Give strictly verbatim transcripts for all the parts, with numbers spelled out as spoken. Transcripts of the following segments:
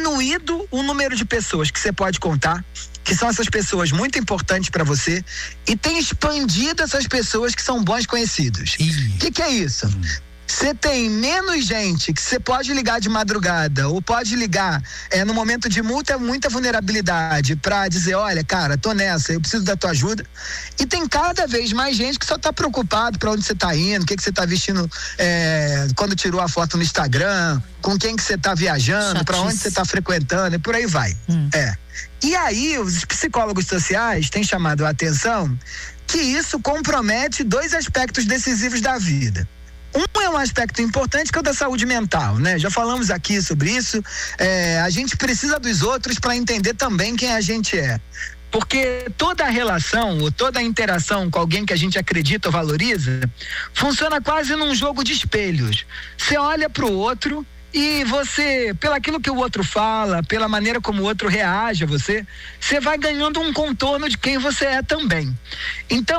diminuído o número de pessoas que você pode contar, que são essas pessoas muito importantes para você, e tem expandido essas pessoas que são bons conhecidos. O que, que é isso? Você tem menos gente que você pode ligar de madrugada ou pode ligar é, no momento de muita, muita vulnerabilidade para dizer, olha, cara, tô nessa, eu preciso da tua ajuda. E tem cada vez mais gente que só tá preocupado para onde você tá indo, o que que você tá vestindo é, quando tirou a foto no Instagram, com quem que você tá viajando, para onde você tá frequentando e por aí vai. Hum. É. E aí os psicólogos sociais têm chamado a atenção que isso compromete dois aspectos decisivos da vida. Um é um aspecto importante, que é o da saúde mental, né? Já falamos aqui sobre isso. É, a gente precisa dos outros para entender também quem a gente é. Porque toda a relação ou toda a interação com alguém que a gente acredita ou valoriza funciona quase num jogo de espelhos. Você olha para o outro e você, pelo aquilo que o outro fala, pela maneira como o outro reage a você, você vai ganhando um contorno de quem você é também. Então,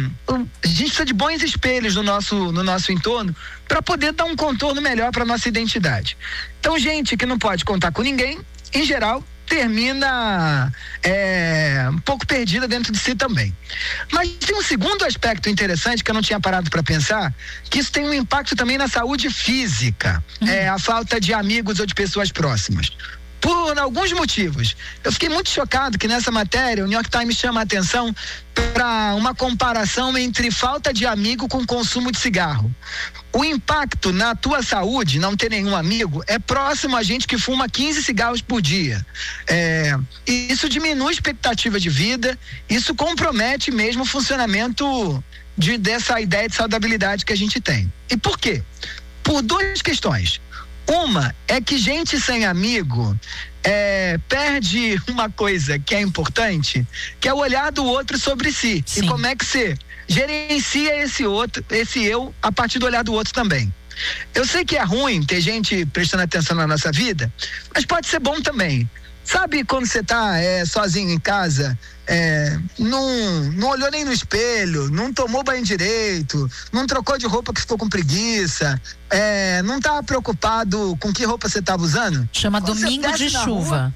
a gente precisa de bons espelhos no nosso, no nosso entorno para poder dar um contorno melhor para nossa identidade. Então, gente que não pode contar com ninguém, em geral, termina é, um pouco perdida dentro de si também. Mas tem um segundo aspecto interessante que eu não tinha parado para pensar, que isso tem um impacto também na saúde física, uhum. é a falta de amigos ou de pessoas próximas. Por alguns motivos. Eu fiquei muito chocado que nessa matéria o New York Times chama a atenção para uma comparação entre falta de amigo com consumo de cigarro. O impacto na tua saúde, não ter nenhum amigo, é próximo a gente que fuma quinze cigarros por dia. É, e isso diminui a expectativa de vida, isso compromete mesmo o funcionamento de, dessa ideia de saudabilidade que a gente tem. E por quê? Por duas questões. Uma é que gente sem amigo é, perde uma coisa que é importante, que é o olhar do outro sobre si. Sim. E como é que você gerencia esse outro, esse eu, a partir do olhar do outro também. Eu sei que é ruim ter gente prestando atenção na nossa vida, mas pode ser bom também. Sabe quando você tá é, sozinho em casa, é, não, não olhou nem no espelho, não tomou banho direito, não trocou de roupa que ficou com preguiça, é, não tá preocupado com que roupa você tava usando? Chama quando domingo de chuva. Rua,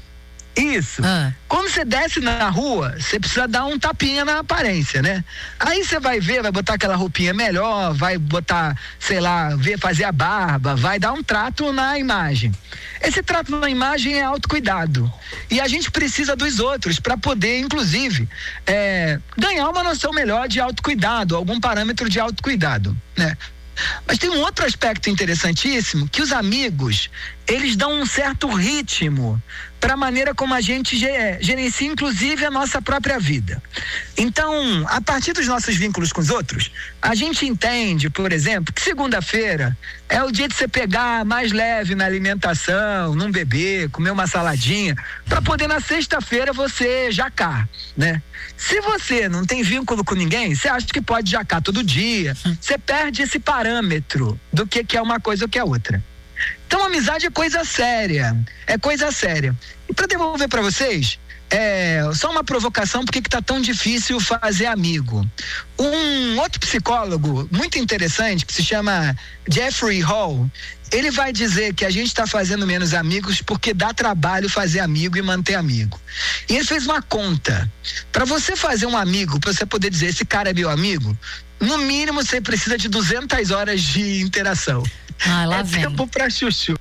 isso. Ah. Quando você desce na rua, você precisa dar um tapinha na aparência, né? Aí você vai ver, vai botar aquela roupinha melhor, vai botar, sei lá, ver, fazer a barba, vai dar um trato na imagem. Esse trato na imagem é autocuidado. E a gente precisa dos outros para poder, inclusive, é, ganhar uma noção melhor de autocuidado, algum parâmetro de autocuidado, né? Mas tem um outro aspecto interessantíssimo, que os amigos, eles dão um certo ritmo para a maneira como a gente gerencia, inclusive, a nossa própria vida. Então, a partir dos nossos vínculos com os outros, a gente entende, por exemplo, que segunda-feira é o dia de você pegar mais leve na alimentação, não beber, comer uma saladinha, para poder na sexta-feira você jacar, né? Se você não tem vínculo com ninguém, você acha que pode jacar todo dia, você perde esse parâmetro do que, que é uma coisa ou que é outra. Então, amizade é coisa séria, é coisa séria. E para devolver para vocês, é só uma provocação, porque que tá tão difícil fazer amigo. Um outro psicólogo muito interessante, que se chama Jeffrey Hall, ele vai dizer que a gente está fazendo menos amigos porque dá trabalho fazer amigo e manter amigo. E ele fez uma conta. Para você fazer um amigo, para você poder dizer, esse cara é meu amigo, no mínimo você precisa de duzentas horas de interação. Ah, lá é vem. tempo pra chuchu.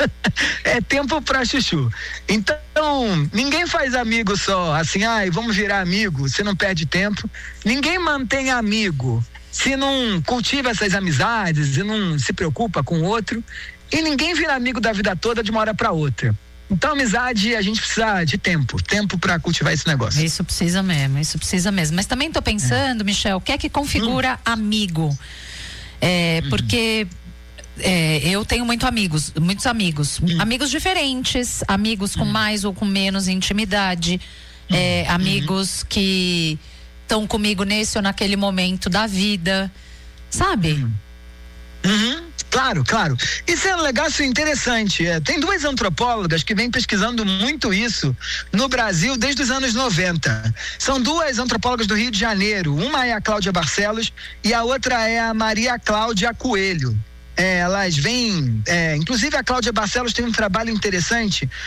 É tempo pra chuchu. Então, ninguém faz amigo só assim, ai, vamos virar amigo, você não perde tempo. Ninguém mantém amigo se não cultiva essas amizades e não se preocupa com o outro. E ninguém vira amigo da vida toda de uma hora pra outra. Então, amizade, a gente precisa de tempo, tempo para cultivar esse negócio. Isso precisa mesmo, isso precisa mesmo. Mas também tô pensando, é. Michel, o que é que configura hum. amigo? É, hum. Porque é, eu tenho muito amigos, muitos amigos, hum. amigos diferentes, amigos com hum. mais ou com menos intimidade, hum. é, amigos hum. que estão comigo nesse ou naquele momento da vida, sabe? Hum. Uhum. Claro, claro. Isso é legal, isso é interessante. É, tem duas antropólogas que vêm pesquisando muito isso no Brasil desde os anos noventa. São duas antropólogas do Rio de Janeiro. Uma é a Cláudia Barcelos e a outra é a Maria Cláudia Coelho. É, elas vêm, é, inclusive a Cláudia Barcelos tem um trabalho interessante